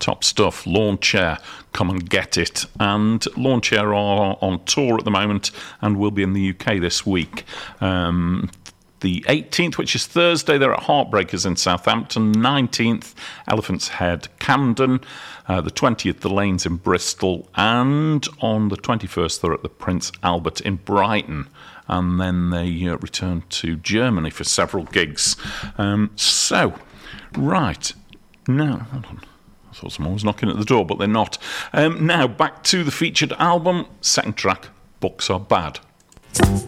Top stuff. Lawn Chair, come and get it. And Lawn Chair are on tour at the moment and will be in the UK this week. The 18th, which is Thursday, they're at Heartbreakers in Southampton. 19th, Elephant's Head, Camden. The 20th, The Lanes in Bristol. And on the 21st, they're at the Prince Albert in Brighton. And then they return to Germany for several gigs. Right. Now, hold on. I thought someone was knocking at the door, but they're not. Now, back to the featured album. Second track, Books Are Bad.